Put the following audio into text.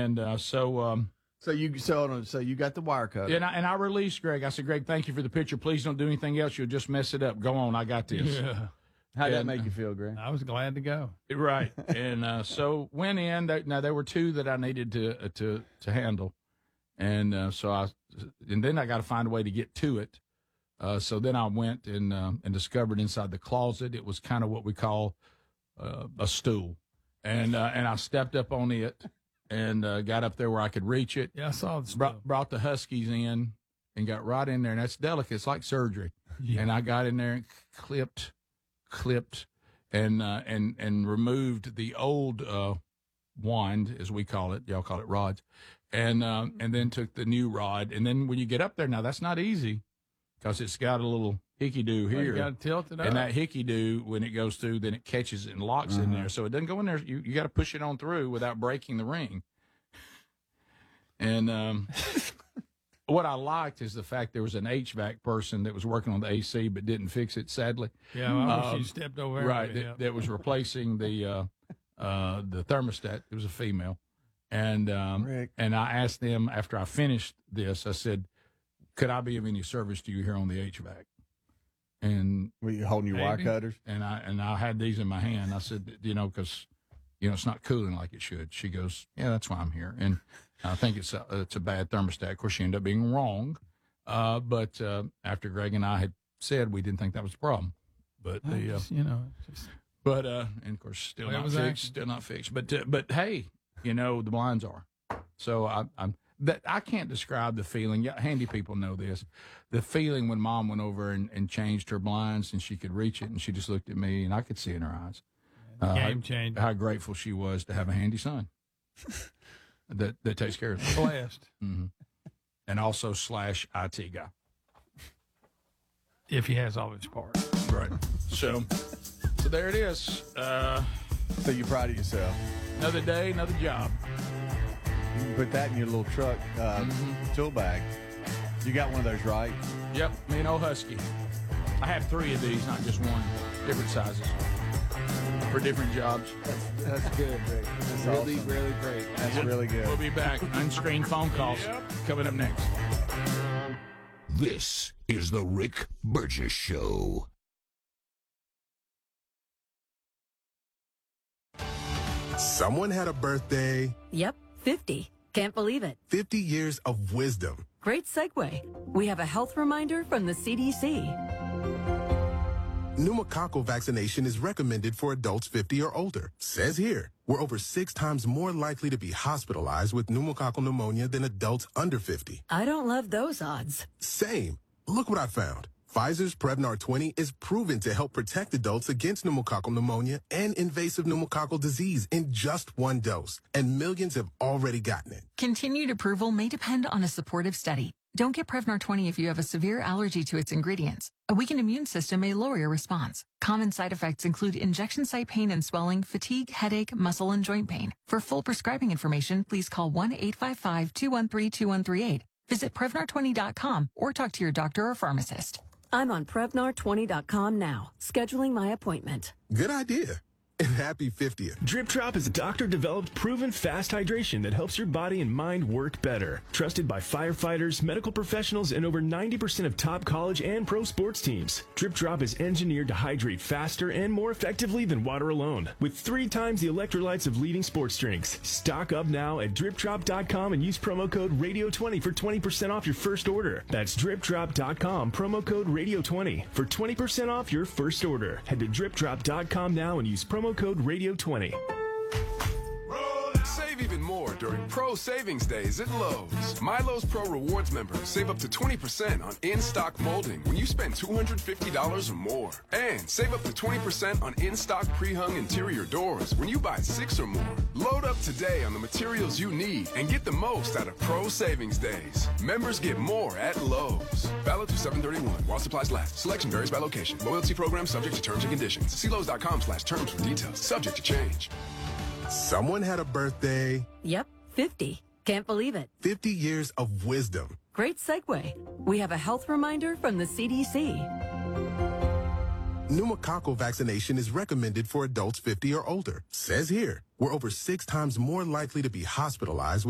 And So you got the wire cutter. and I released Greg. I said, Greg, thank you for the picture. Please don't do anything else. You'll just mess it up. Go on. I got this. Yeah. How'd that make you feel, Greg? I was glad to go. Right. And so went in. Now, there were two that I needed to handle. And and then I got to find a way to get to it. So then I went and discovered inside the closet, it was kind of what we call a stool. And I stepped up on it and got up there where I could reach it. Yeah, I saw the Brought the Huskies in and got right in there. And that's delicate. It's like surgery. Yeah. And I got in there and clipped and removed the old wand, as we call it. Y'all call it rods. And then took the new rod. And then when you get up there, now that's not easy because it's got a little hickey-doo here. You got to tilt it up. And that hickey-doo, when it goes through, then it catches it and locks in there. So it doesn't go in there. You got to push it on through without breaking the ring. And what I liked is the fact there was an HVAC person that was working on the AC but didn't fix it, sadly. Yeah, I wish you stepped over there. Right, that was replacing the thermostat. It was a female. And I asked them after I finished this, I said, could I be of any service to you here on the HVAC? And were you holding your wire cutters? And I had these in my hand. I said, because it's not cooling like it should. She goes, yeah, that's why I'm here. And I think it's a bad thermostat. Of course, she ended up being wrong. But after Greg and I had said we didn't think that was the problem. But and of course, still not fixed. But hey, the blinds are. So I can't describe the feeling. Handy people know this. The feeling when Mom went over and changed her blinds and she could reach it and she just looked at me and I could see in her eyes. Game changer. How grateful she was to have a handy son that takes care of her. Blessed. Mm-hmm. And also / IT guy. If he has all his parts. Right. So there it is. So you're proud of yourself. Another day, another job. You can put that in your little truck tool bag. You got one of those, right? Yep, me and old Husky. I have 3 of these, not just one. Different sizes for different jobs. That's good, Rick. That's really, awesome. Really great. That's really good. We'll be back. Unscreened phone calls coming up next. This is the Rick Burgess Show. Someone had a birthday. Yep, 50. Can't believe it. 50 years of wisdom. Great segue. We have a health reminder from the CDC. Pneumococcal vaccination is recommended for adults 50 or older. Says here, we're over 6 times more likely to be hospitalized with pneumococcal pneumonia than adults under 50. I don't love those odds. Same. Look what I found. Pfizer's Prevnar 20 is proven to help protect adults against pneumococcal pneumonia and invasive pneumococcal disease in just 1 dose. And millions have already gotten it. Continued approval may depend on a supportive study. Don't get Prevnar 20 if you have a severe allergy to its ingredients. A weakened immune system may lower your response. Common side effects include injection site pain and swelling, fatigue, headache, muscle, and joint pain. For full prescribing information, please call 1-855-213-2138. Visit Prevnar20.com or talk to your doctor or pharmacist. I'm on Prevnar20.com now, scheduling my appointment. Good idea. And happy 50th. Drip Drop is a doctor-developed, proven fast hydration that helps your body and mind work better. Trusted by firefighters, medical professionals, and over 90% of top college and pro sports teams. Drip Drop is engineered to hydrate faster and more effectively than water alone, with 3 times the electrolytes of leading sports drinks. Stock up now at DripDrop.com and use promo code RADIO20 for 20% off your first order. That's DripDrop.com, promo code RADIO20 for 20% off your first order. Head to DripDrop.com now and use promo code RADIO20. Save even more during Pro Savings Days at Lowe's. My Lowe's Pro Rewards members save up to 20% on in-stock molding when you spend $250 or more. And save up to 20% on in-stock pre-hung interior doors when you buy 6 or more. Load up today on the materials you need and get the most out of Pro Savings Days. Members get more at Lowe's. Valid through 7/31 while supplies last. Selection varies by location. Loyalty program subject to terms and conditions. See Lowe's.com/terms for details. Subject to change. Someone had a birthday. Yep, 50. Can't believe it. 50 years of wisdom. Great segue. We have a health reminder from the CDC. Pneumococcal vaccination is recommended for adults 50 or older. Says here, we're over 6 times more likely to be hospitalized